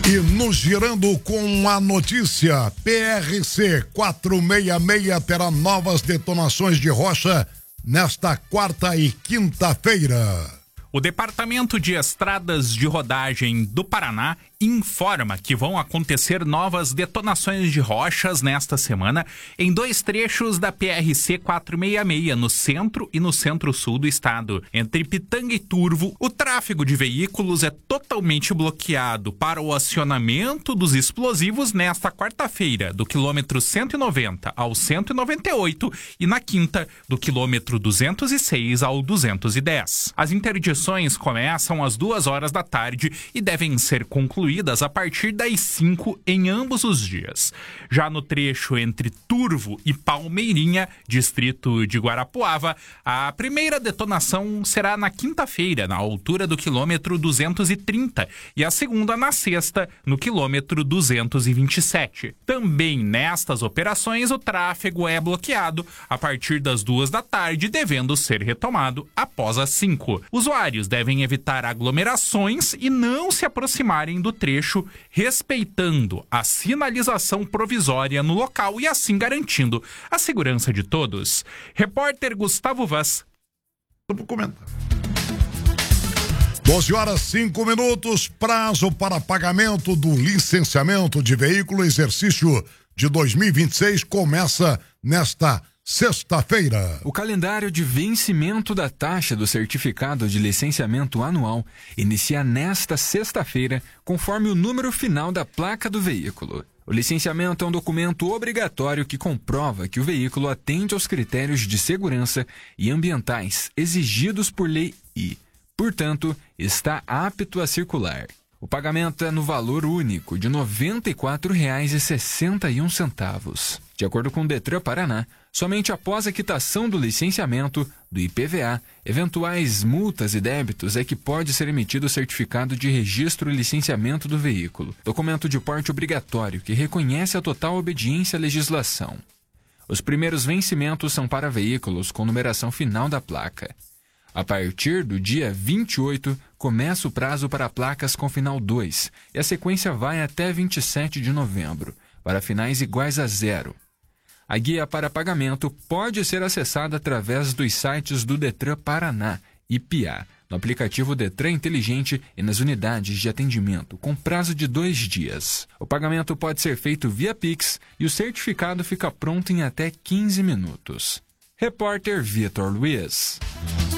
E nos girando com a notícia, PRC 466 terá novas detonações de rocha nesta quarta e quinta-feira. O Departamento de Estradas de Rodagem do Paraná informa que vão acontecer novas detonações de rochas nesta semana em 2 trechos da PRC 466, no centro e no centro-sul do estado. Entre Pitanga e Turvo, o tráfego de veículos é totalmente bloqueado para o acionamento dos explosivos nesta quarta-feira, do quilômetro 190 ao 198 e na quinta, do quilômetro 206 ao 210. As interdições começam às 2 horas da tarde e devem ser concluídas a partir das 5 em ambos os dias. Já no trecho entre Turvo e Palmeirinha, distrito de Guarapuava, a primeira detonação será na quinta-feira, na altura do quilômetro 230, e a segunda na sexta, no quilômetro 227. Também nestas operações, o tráfego é bloqueado a partir das 2 da tarde, devendo ser retomado após as 5. Usuários devem evitar aglomerações e não se aproximarem do trecho, respeitando a sinalização provisória no local e assim garantindo a segurança de todos. Repórter Gustavo Vaz. Vou comentar. 12h05, prazo para pagamento do licenciamento de veículo exercício de 2026 começa nesta sexta-feira. O calendário de vencimento da taxa do certificado de licenciamento anual inicia nesta sexta-feira, conforme o número final da placa do veículo. O licenciamento é um documento obrigatório que comprova que o veículo atende aos critérios de segurança e ambientais exigidos por lei e, portanto, está apto a circular. O pagamento é no valor único de R$ 94,61. De acordo com o Detran Paraná, somente após a quitação do licenciamento, do IPVA, eventuais multas e débitos é que pode ser emitido o certificado de registro e licenciamento do veículo, documento de porte obrigatório que reconhece a total obediência à legislação. Os primeiros vencimentos são para veículos com numeração final da placa. A partir do dia 28, começa o prazo para placas com final 2 e a sequência vai até 27 de novembro, para finais iguais a 0. A guia para pagamento pode ser acessada através dos sites do Detran Paraná e PIA, no aplicativo Detran Inteligente e nas unidades de atendimento, com prazo de 2 dias. O pagamento pode ser feito via Pix e o certificado fica pronto em até 15 minutos. Repórter Vitor Luiz.